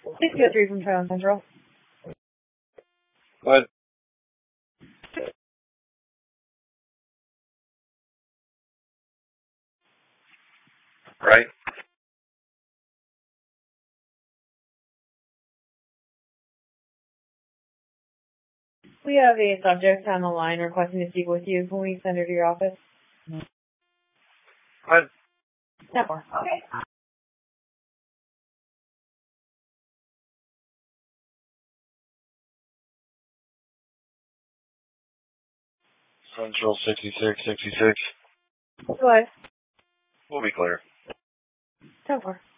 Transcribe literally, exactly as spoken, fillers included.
Please get three from Town Central. What? Right. We have a subject on the line requesting to speak with you. Can we send her to your office? What? Never. Okay. Central sixty-six sixty-six. What? We'll be clear. Never.